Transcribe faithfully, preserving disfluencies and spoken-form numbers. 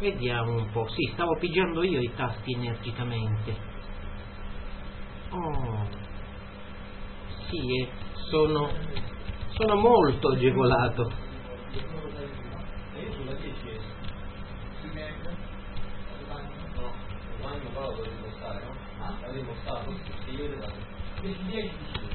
Vediamo un po'. Sì, stavo pigiando io i tasti energicamente. Oh, sì, eh, sono, sono molto agevolato. Io sulla dieci no, domani non lo devo stare, no? Ah? La devo stare, sì, io devo stare. dieci dieci